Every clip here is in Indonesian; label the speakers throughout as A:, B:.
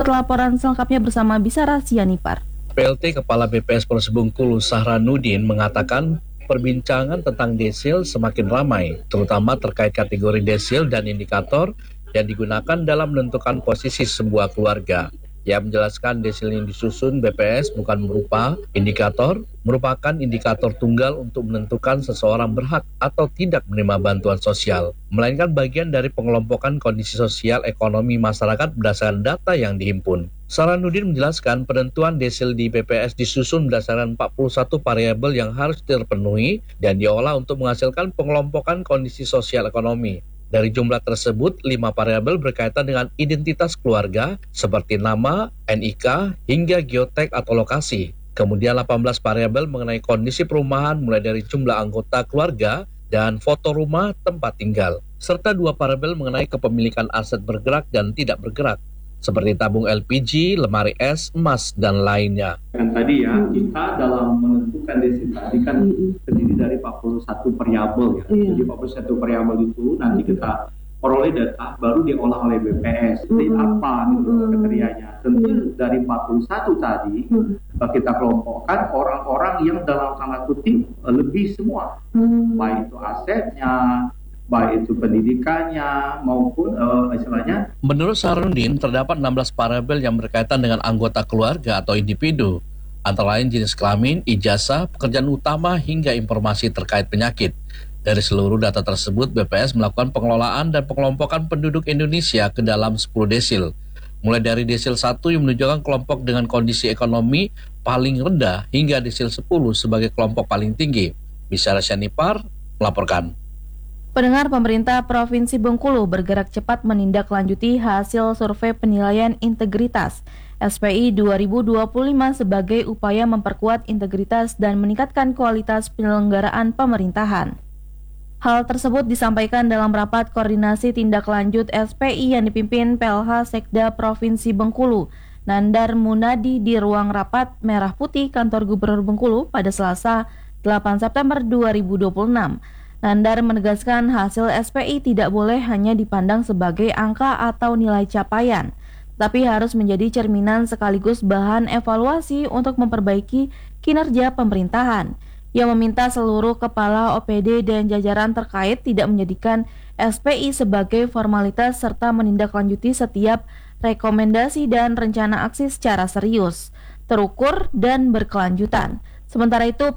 A: Laporan selengkapnya bersama Bisara Sianipar.
B: PLT Kepala BPS Polres Bengkulu Sahranuddin mengatakan perbincangan tentang desil semakin ramai, terutama terkait kategori desil dan indikator yang digunakan dalam menentukan posisi sebuah keluarga. Ia menjelaskan desil yang disusun BPS bukan merupakan indikator tunggal untuk menentukan seseorang berhak atau tidak menerima bantuan sosial, melainkan bagian dari pengelompokan kondisi sosial ekonomi masyarakat berdasarkan data yang dihimpun. Sahranuddin menjelaskan penentuan desil di BPS disusun berdasarkan 41 variabel yang harus terpenuhi dan diolah untuk menghasilkan pengelompokan kondisi sosial ekonomi. Dari jumlah tersebut, 5 variabel berkaitan dengan identitas keluarga seperti nama, NIK, hingga geotek atau lokasi. Kemudian 18 variabel mengenai kondisi perumahan mulai dari jumlah anggota keluarga dan foto rumah tempat tinggal. Serta 2 variabel mengenai kepemilikan aset bergerak dan tidak bergerak, seperti tabung LPG, lemari es, emas, dan lainnya.
C: Kan tadi ya, kita dalam menentukan desil tadi kan terdiri dari 41 variabel ya. Jadi 41 variabel itu nanti kita peroleh data baru diolah oleh BPS. Jadi apa gitu kriterianya? Tentu dari 41 tadi kita kelompokkan orang-orang yang dalam tanda kutip lebih semua. Baik itu asetnya, baik itu pendidikannya maupun istilahnya.
B: Menurut Sahranuddin, terdapat 16 variabel yang berkaitan dengan anggota keluarga atau individu, antara lain jenis kelamin, ijazah, pekerjaan utama, hingga informasi terkait penyakit. Dari seluruh data tersebut, BPS melakukan pengelolaan dan pengelompokan penduduk Indonesia ke dalam 10 desil. Mulai dari desil 1 yang menunjukkan kelompok dengan kondisi ekonomi paling rendah hingga desil 10 sebagai kelompok paling tinggi. Bisara Sianipar melaporkan.
A: Pendengar, pemerintah Provinsi Bengkulu bergerak cepat menindaklanjuti hasil survei penilaian integritas SPI 2025 sebagai upaya memperkuat integritas dan meningkatkan kualitas penyelenggaraan pemerintahan. Hal tersebut disampaikan dalam rapat koordinasi tindak lanjut SPI yang dipimpin PLH Sekda Provinsi Bengkulu, Nandar Munadi, di ruang rapat Merah Putih Kantor Gubernur Bengkulu pada Selasa 8 September 2026. Nandar menegaskan hasil SPI tidak boleh hanya dipandang sebagai angka atau nilai capaian, tapi harus menjadi cerminan sekaligus bahan evaluasi untuk memperbaiki kinerja pemerintahan. Ia meminta seluruh kepala OPD dan jajaran terkait tidak menjadikan SPI sebagai formalitas serta menindaklanjuti setiap rekomendasi dan rencana aksi secara serius, terukur, dan berkelanjutan. Sementara itu,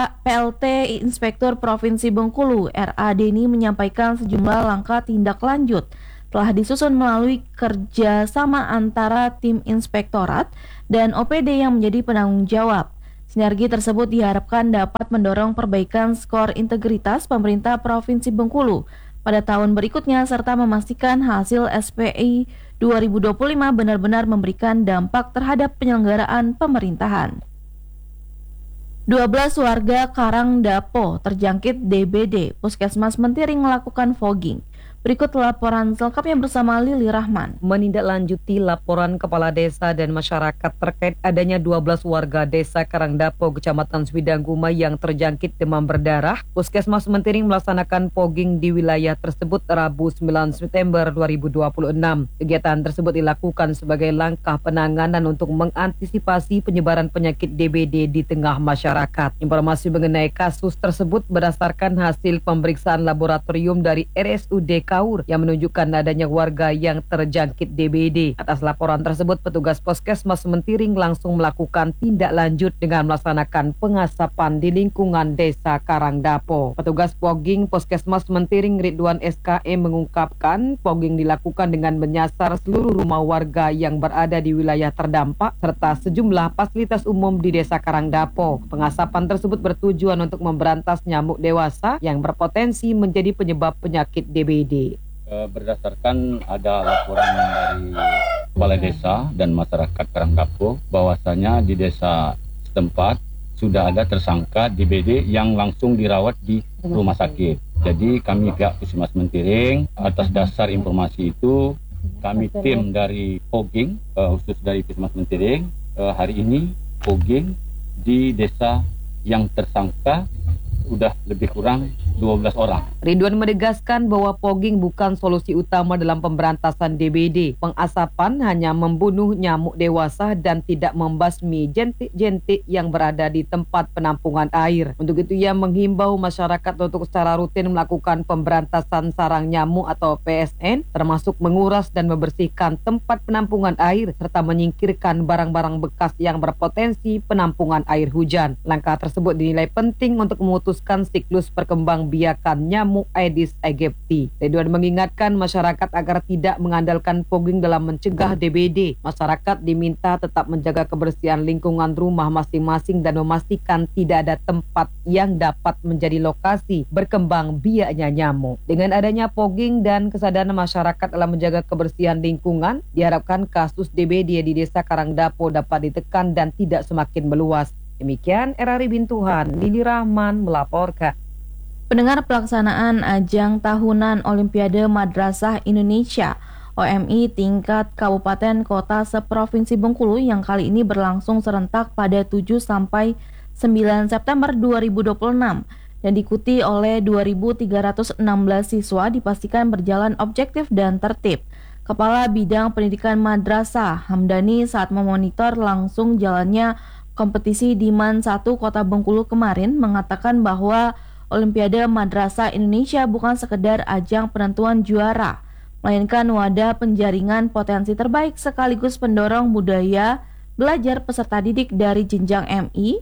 A: PLT Inspektur Provinsi Bengkulu, R.A. Deni, menyampaikan sejumlah langkah tindak lanjut telah disusun melalui kerjasama antara tim inspektorat dan OPD yang menjadi penanggung jawab. Sinergi tersebut diharapkan dapat mendorong perbaikan skor integritas pemerintah Provinsi Bengkulu pada tahun berikutnya serta memastikan hasil SPI 2025 benar-benar memberikan dampak terhadap penyelenggaraan pemerintahan. 12 warga Karangdapo terjangkit DBD. Puskesmas Mentiring melakukan fogging. Berikut laporan selengkapnya bersama Lili Rahman.
D: Menindaklanjuti laporan Kepala Desa dan masyarakat terkait adanya 12 warga desa Karangdapo, Kecamatan Swidanguma yang terjangkit demam berdarah, Puskesmas Mentiring melaksanakan fogging di wilayah tersebut Rabu 9 September 2026. Kegiatan tersebut dilakukan sebagai langkah penanganan untuk mengantisipasi penyebaran penyakit DBD di tengah masyarakat. Informasi mengenai kasus tersebut berdasarkan hasil pemeriksaan laboratorium dari RSUD Kaur yang menunjukkan adanya warga yang terjangkit DBD. Atas laporan tersebut, petugas Puskesmas Mentiring langsung melakukan tindak lanjut dengan melaksanakan pengasapan di lingkungan desa Karangdapo. Petugas fogging Puskesmas Mentiring Ridwan SKM mengungkapkan fogging dilakukan dengan menyasar seluruh rumah warga yang berada di wilayah terdampak serta sejumlah fasilitas umum di desa Karangdapo. Pengasapan tersebut bertujuan untuk memberantas nyamuk dewasa yang berpotensi menjadi penyebab penyakit DBD.
E: Berdasarkan ada laporan dari kepala desa dan masyarakat Karangdapo bahwasanya di desa setempat sudah ada tersangka DBD yang langsung dirawat di rumah sakit. Jadi kami pihak Puskesmas Mentiring atas dasar informasi itu kami tim dari fogging khusus dari Puskesmas Mentiring hari ini fogging di desa yang tersangka sudah lebih kurang 12 orang.
D: Ridwan menegaskan bahwa fogging bukan solusi utama dalam pemberantasan DBD. Pengasapan hanya membunuh nyamuk dewasa dan tidak membasmi jentik-jentik yang berada di tempat penampungan air. Untuk itu ia menghimbau masyarakat untuk secara rutin melakukan pemberantasan sarang nyamuk atau PSN, termasuk menguras dan membersihkan tempat penampungan air serta menyingkirkan barang-barang bekas yang berpotensi penampungan air hujan. Langkah tersebut dinilai penting untuk memutuskan siklus perkembangbiakan nyamuk Aedes aegypti. Ridwan mengingatkan masyarakat agar tidak mengandalkan fogging dalam mencegah DBD. Masyarakat diminta tetap menjaga kebersihan lingkungan rumah masing-masing dan memastikan tidak ada tempat yang dapat menjadi lokasi berkembang biaknya nyamuk. Dengan adanya fogging dan kesadaran masyarakat dalam menjaga kebersihan lingkungan, diharapkan kasus DBD di Desa Karangdapo dapat ditekan dan tidak semakin meluas. Demikian RRI Bintuhan, Lili Rahman melaporkan.
A: Pendengar, pelaksanaan ajang tahunan Olimpiade Madrasah Indonesia OMI tingkat kabupaten kota seprovinsi Bengkulu yang kali ini berlangsung serentak pada 7 sampai 9 September 2026 dan diikuti oleh 2.316 siswa dipastikan berjalan objektif dan tertib. Kepala Bidang Pendidikan Madrasah Hamdani saat memonitor langsung jalannya kompetisi di MAN 1 Kota Bengkulu kemarin mengatakan bahwa Olimpiade Madrasah Indonesia bukan sekedar ajang penentuan juara, melainkan wadah penjaringan potensi terbaik sekaligus pendorong budaya belajar peserta didik dari jenjang MI,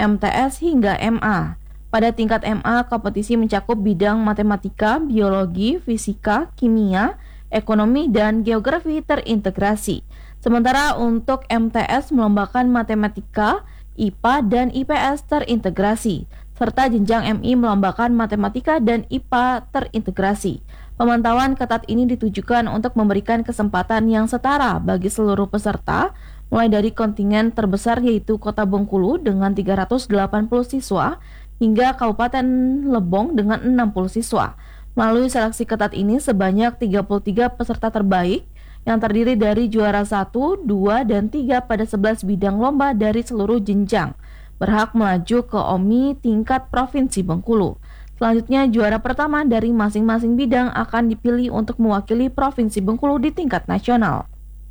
A: MTS hingga MA. Pada tingkat MA, kompetisi mencakup bidang matematika, biologi, fisika, kimia, ekonomi, dan geografi terintegrasi. Sementara untuk MTS melombakan matematika, IPA, dan IPS terintegrasi, serta jenjang MI melombakan matematika dan IPA terintegrasi. Pemantauan ketat ini ditujukan untuk memberikan kesempatan yang setara bagi seluruh peserta, mulai dari kontingen terbesar yaitu Kota Bengkulu dengan 380 siswa, hingga Kabupaten Lebong dengan 60 siswa. Melalui seleksi ketat ini, sebanyak 33 peserta terbaik yang terdiri dari juara 1, 2, dan 3 pada 11 bidang lomba dari seluruh jenjang berhak melaju ke OMI tingkat Provinsi Bengkulu. Selanjutnya, juara pertama dari masing-masing bidang akan dipilih untuk mewakili Provinsi Bengkulu di tingkat nasional.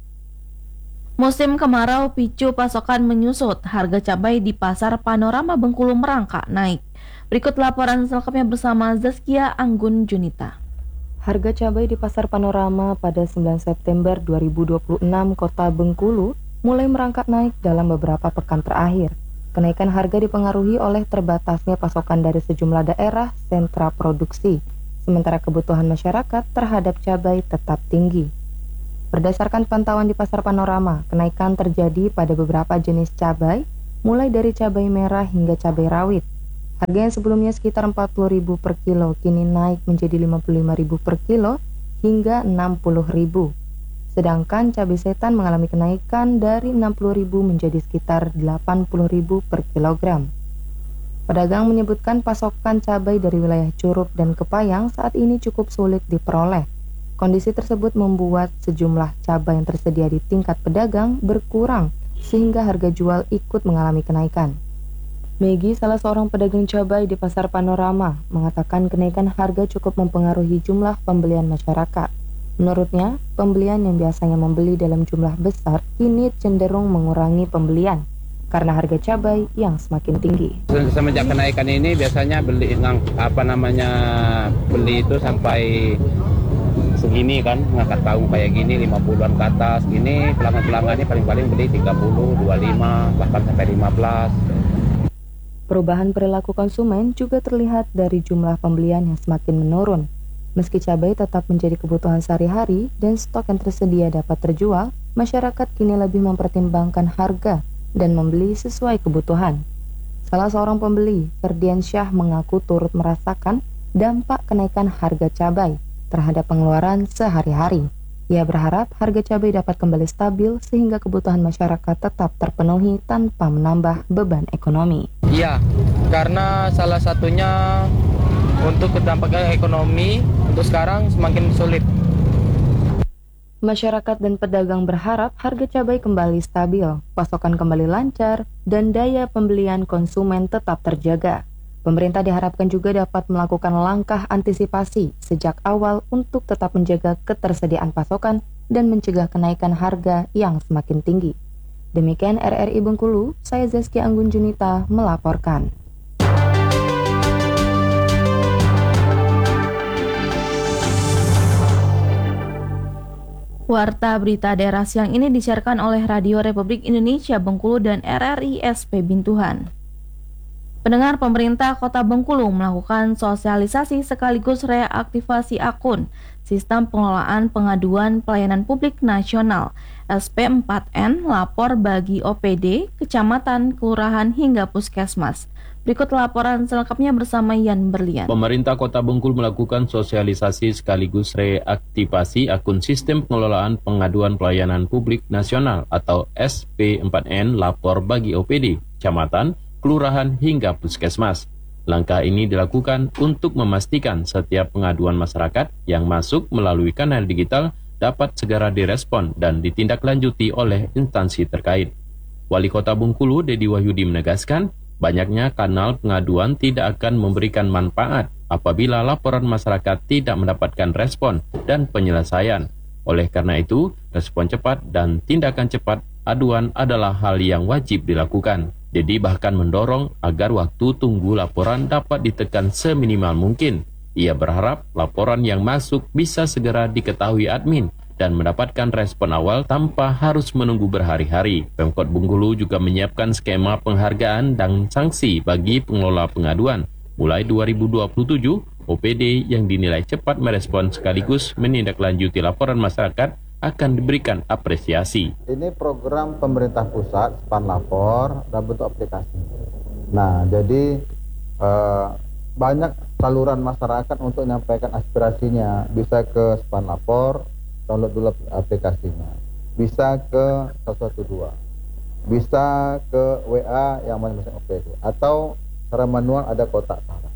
A: Musim kemarau picu pasokan menyusut, harga cabai di Pasar Panorama Bengkulu merangkak naik. Berikut laporan selengkapnya bersama Zaskia Anggun Junita.
F: Harga cabai di Pasar Panorama pada 9 September 2026 Kota Bengkulu mulai merangkak naik dalam beberapa pekan terakhir. Kenaikan harga dipengaruhi oleh terbatasnya pasokan dari sejumlah daerah sentra produksi, sementara kebutuhan masyarakat terhadap cabai tetap tinggi. Berdasarkan pantauan di Pasar Panorama, kenaikan terjadi pada beberapa jenis cabai, mulai dari cabai merah hingga cabai rawit. Harga yang sebelumnya sekitar 40.000 per kilo, kini naik menjadi 55.000 per kilo hingga 60.000. Sedangkan cabai setan mengalami kenaikan dari 60.000 menjadi sekitar 80.000 per kilogram. Pedagang menyebutkan pasokan cabai dari wilayah Curup dan Kepayang saat ini cukup sulit diperoleh. Kondisi tersebut membuat sejumlah cabai yang tersedia di tingkat pedagang berkurang sehingga harga jual ikut mengalami kenaikan. Megi, salah seorang pedagang cabai di Pasar Panorama, mengatakan kenaikan harga cukup mempengaruhi jumlah pembelian masyarakat. Menurutnya, pembelian yang biasanya membeli dalam jumlah besar kini cenderung mengurangi pembelian karena harga cabai yang semakin tinggi.
G: Semenjak kenaikan ini biasanya beli itu sampai segini kan, ngangkat tahu kayak gini 50-an ke atas. Ini pelanggan-pelanggannya paling-paling beli 30, 25, bahkan sampai 15.
F: Perubahan perilaku konsumen juga terlihat dari jumlah pembelian yang semakin menurun. Meski cabai tetap menjadi kebutuhan sehari-hari dan stok yang tersedia dapat terjual, masyarakat kini lebih mempertimbangkan harga dan membeli sesuai kebutuhan. Salah seorang pembeli, Ferdian Syah, mengaku turut merasakan dampak kenaikan harga cabai terhadap pengeluaran sehari-hari. Ia berharap harga cabai dapat kembali stabil sehingga kebutuhan masyarakat tetap terpenuhi tanpa menambah beban ekonomi.
G: Iya, karena salah satunya untuk dampaknya ekonomi untuk sekarang semakin sulit.
F: Masyarakat dan pedagang berharap harga cabai kembali stabil, pasokan kembali lancar, dan daya pembelian konsumen tetap terjaga. Pemerintah diharapkan juga dapat melakukan langkah antisipasi sejak awal untuk tetap menjaga ketersediaan pasokan dan mencegah kenaikan harga yang semakin tinggi. Demikian RRI Bengkulu, saya Zaskia Anggun Junita melaporkan.
A: Warta berita daerah siang ini disiarkan oleh Radio Republik Indonesia Bengkulu dan RRI SP Bintuhan. Pendengar, pemerintah Kota Bengkulu melakukan sosialisasi sekaligus reaktivasi akun Sistem Pengelolaan Pengaduan Pelayanan Publik Nasional SP4N lapor bagi OPD, kecamatan, kelurahan hingga puskesmas. Berikut laporan selengkapnya bersama Yan Berlian.
H: Pemerintah Kota Bengkulu melakukan sosialisasi sekaligus reaktivasi akun Sistem Pengelolaan Pengaduan Pelayanan Publik Nasional atau SP4N lapor bagi OPD, kecamatan, kelurahan hingga puskesmas. Langkah ini dilakukan untuk memastikan setiap pengaduan masyarakat yang masuk melalui kanal digital dapat segera direspon dan ditindaklanjuti oleh instansi terkait. Wali Kota Bengkulu, Dedi Wahyudi menegaskan, banyaknya kanal pengaduan tidak akan memberikan manfaat apabila laporan masyarakat tidak mendapatkan respon dan penyelesaian. Oleh karena itu, respon cepat dan tindakan cepat aduan adalah hal yang wajib dilakukan. Dedi bahkan mendorong agar waktu tunggu laporan dapat ditekan seminimal mungkin. Ia berharap laporan yang masuk bisa segera diketahui admin dan mendapatkan respon awal tanpa harus menunggu berhari-hari. Pemkot Bengkulu juga menyiapkan skema penghargaan dan sanksi bagi pengelola pengaduan. Mulai 2027, OPD yang dinilai cepat merespon sekaligus menindaklanjuti laporan masyarakat akan diberikan apresiasi.
I: Ini program pemerintah pusat, Span Lapor, dalam bentuk aplikasi. Nah, jadi banyak saluran masyarakat untuk menyampaikan aspirasinya. Bisa ke Span Lapor, download dulu aplikasinya. Bisa ke 112. Bisa ke WA yang masing-masing OPD. Atau secara manual ada kotak saran.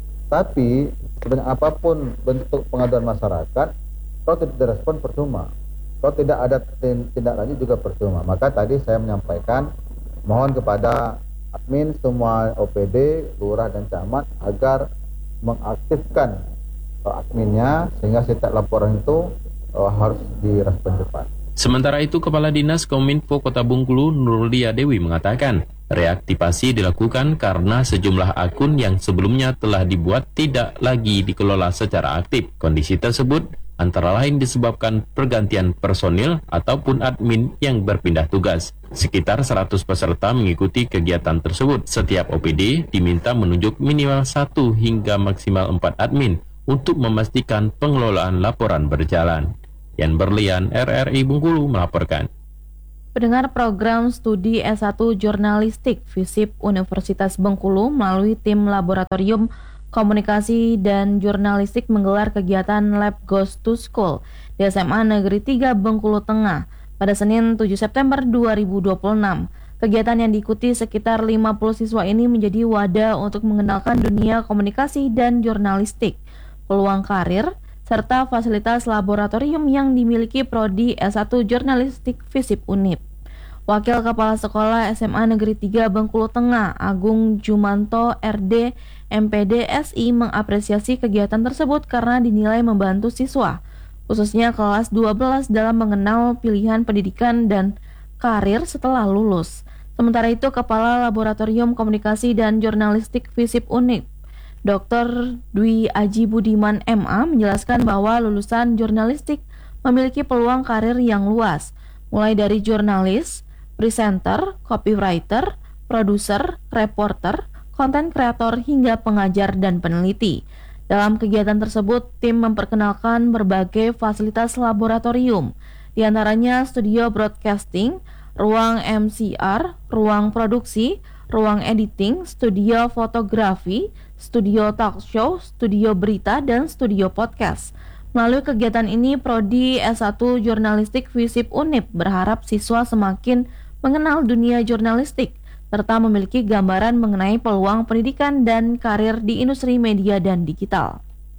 I: Tapi, sebanyak apapun bentuk pengaduan masyarakat, kalau tidak direspon percuma. Kalau tidak ada tindak lanjut juga percuma. Maka tadi saya menyampaikan mohon kepada admin semua OPD, lurah dan camat agar mengaktifkan adminnya sehingga setiap laporan itu harus direspon cepat.
H: Sementara itu, Kepala Dinas Kominfo Kota Bengkulu Nurlia Dewi mengatakan, reaktivasi dilakukan karena sejumlah akun yang sebelumnya telah dibuat tidak lagi dikelola secara aktif. Kondisi tersebut antara lain disebabkan pergantian personil ataupun admin yang berpindah tugas. Sekitar 100 peserta mengikuti kegiatan tersebut. Setiap OPD diminta menunjuk minimal 1 hingga maksimal 4 admin untuk memastikan pengelolaan laporan berjalan. Yan Berlian, RRI Bengkulu melaporkan.
A: Pendengar, program studi S1 Jurnalistik FISIP Universitas Bengkulu melalui tim laboratorium Komunikasi dan Jurnalistik menggelar kegiatan Lab Goes to School di SMA Negeri 3 Bengkulu Tengah pada Senin 7 September 2026. Kegiatan yang diikuti sekitar 50 siswa ini menjadi wadah untuk mengenalkan dunia komunikasi dan jurnalistik, peluang karir, serta fasilitas laboratorium yang dimiliki Prodi S1 Jurnalistik FISIP Unip. Wakil Kepala Sekolah SMA Negeri 3 Bengkulu Tengah, Agung Jumanto RD MPD SI mengapresiasi kegiatan tersebut karena dinilai membantu siswa, khususnya kelas 12 dalam mengenal pilihan pendidikan dan karir setelah lulus. Sementara itu, Kepala Laboratorium Komunikasi dan Jurnalistik FISIP Unip, Dr. Dwi Aji Budiman MA menjelaskan bahwa lulusan jurnalistik memiliki peluang karir yang luas, mulai dari jurnalis, presenter, copywriter, produser, reporter, konten kreator hingga pengajar dan peneliti. Dalam kegiatan tersebut, tim memperkenalkan berbagai fasilitas laboratorium, di antaranya studio broadcasting, ruang MCR, ruang produksi, ruang editing, studio fotografi, studio talk show, studio berita, dan studio podcast. Melalui kegiatan ini, Prodi S1 Jurnalistik FISIP Unip berharap siswa semakin mengenal dunia jurnalistik, serta memiliki gambaran mengenai peluang pendidikan dan karir di industri media dan digital.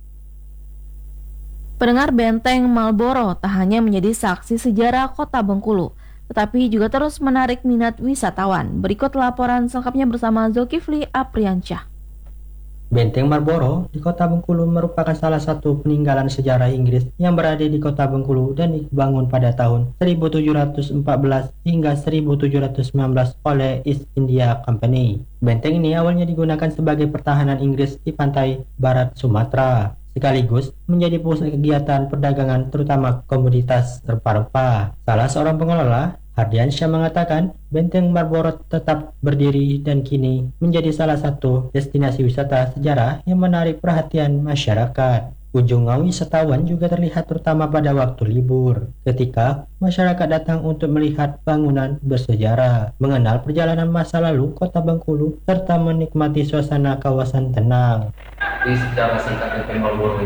A: Pendengar, Benteng Marlboro tak hanya menjadi saksi sejarah Kota Bengkulu, tetapi juga terus menarik minat wisatawan. Berikut laporan selengkapnya bersama Zulkifli Apriansyah.
J: Benteng Marlborough di kota Bengkulu merupakan salah satu peninggalan sejarah Inggris yang berada di kota Bengkulu dan dibangun pada tahun 1714 hingga 1719 oleh East India Company. Benteng ini awalnya digunakan sebagai pertahanan Inggris di pantai barat Sumatera, sekaligus menjadi pusat kegiatan perdagangan terutama komoditas rempah-rempah. Salah seorang pengelola, Hardiansyah, mengatakan Benteng Marlborough tetap berdiri dan kini menjadi salah satu destinasi wisata sejarah yang menarik perhatian masyarakat. Kunjungan wisatawan juga terlihat terutama pada waktu libur, ketika masyarakat datang untuk melihat bangunan bersejarah, mengenal perjalanan masa lalu kota Bengkulu, serta menikmati suasana kawasan tenang.
K: Jadi secara singkat Benteng Marlborough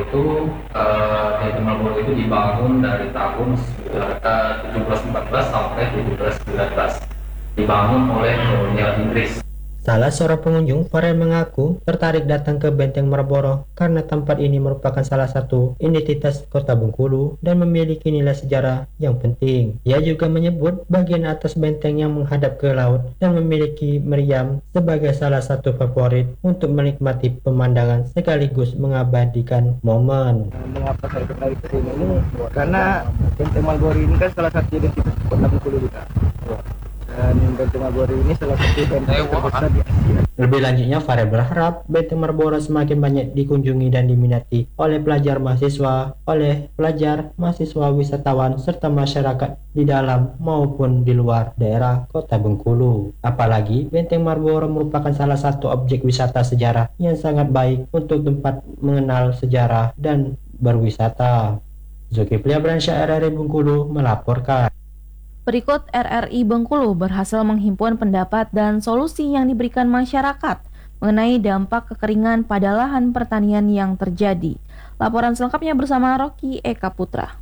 K: itu dibangun dari tahun 1714 sampai 1719, dibangun oleh kolonial Inggris.
J: Salah seorang pengunjung, Farel, mengaku tertarik datang ke Benteng Marlborough karena tempat ini merupakan salah satu identitas kota Bengkulu dan memiliki nilai sejarah yang penting. Ia juga menyebut bagian atas benteng yang menghadap ke laut dan memiliki meriam sebagai salah satu favorit untuk menikmati pemandangan sekaligus mengabadikan momen.
L: Mengapa saya tertarik ke sini ini? Karena Benteng Marlborough ini kan salah satu identitas kota Bengkulu juga. Dan Benteng Marlborough ini salah satu benteng terbesar di Asia.
J: Lebih lanjutnya, Farel berharap Benteng Marlborough semakin banyak dikunjungi dan diminati oleh pelajar, mahasiswa, wisatawan, serta masyarakat di dalam maupun di luar daerah kota Bengkulu. Apalagi Benteng Marlborough merupakan salah satu objek wisata sejarah yang sangat baik untuk tempat mengenal sejarah dan berwisata. Zulkifli Abransyah, RRI Bengkulu melaporkan.
A: Berikut RRI Bengkulu berhasil menghimpun pendapat dan solusi yang diberikan masyarakat mengenai dampak kekeringan pada lahan pertanian yang terjadi. Laporan selengkapnya bersama Rocky Eka Putra.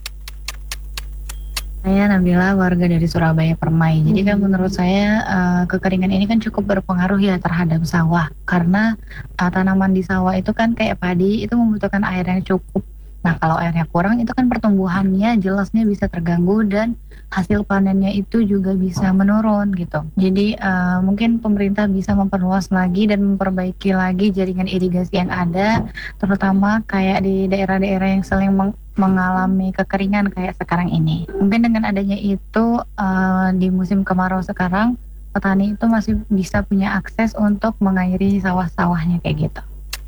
M: Saya Nabila, warga dari Surabaya Permai. Jadi kan menurut saya kekeringan ini kan cukup berpengaruh ya terhadap sawah. Karena tanaman di sawah itu kan kayak padi, itu membutuhkan air yang cukup. Nah kalau airnya kurang itu kan pertumbuhannya jelasnya bisa terganggu dan hasil panennya itu juga bisa menurun gitu. Jadi mungkin pemerintah bisa memperluas lagi dan memperbaiki lagi jaringan irigasi yang ada, terutama kayak di daerah-daerah yang sering mengalami kekeringan kayak sekarang ini. Mungkin dengan adanya itu di musim kemarau sekarang petani itu masih bisa punya akses untuk mengairi sawah-sawahnya kayak gitu.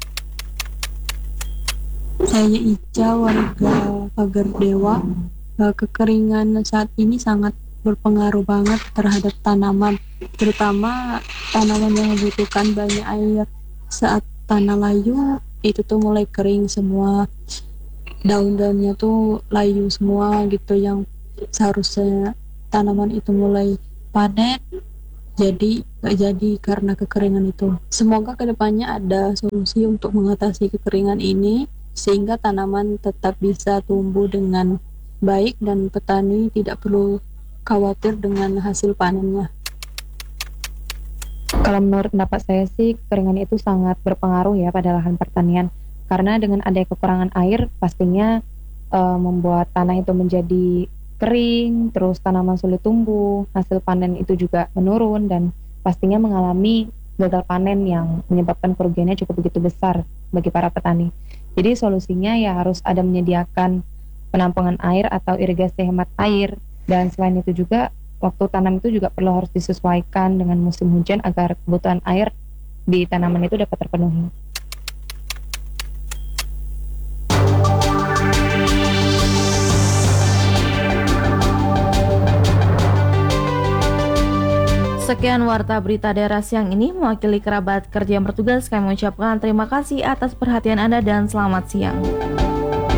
N: Saya Ica, warga Pagar Dewa. Kekeringan saat ini sangat berpengaruh banget terhadap tanaman, terutama tanaman yang membutuhkan banyak air. Saat tanah layu itu tuh mulai kering semua, daun-daunnya tuh layu semua gitu, yang seharusnya tanaman itu mulai panen jadi gak jadi karena kekeringan itu. Semoga kedepannya ada solusi untuk mengatasi kekeringan ini sehingga tanaman tetap bisa tumbuh dengan baik dan petani tidak perlu khawatir dengan hasil panennya.
F: Kalau menurut pendapat saya sih kekeringan itu sangat berpengaruh ya pada lahan pertanian, karena dengan adanya kekurangan air pastinya membuat tanah itu menjadi kering, terus tanaman sulit tumbuh, hasil panen itu juga menurun dan pastinya mengalami gagal panen yang menyebabkan kerugiannya cukup begitu besar bagi para petani. Jadi solusinya ya harus ada menyediakan penampungan air atau irigasi hemat air, dan selain itu juga waktu tanam itu juga perlu harus disesuaikan dengan musim hujan agar kebutuhan air di tanaman itu dapat terpenuhi.
A: Sekian warta berita daerah siang ini, mewakili kerabat kerja yang bertugas, kami mengucapkan terima kasih atas perhatian Anda dan selamat siang.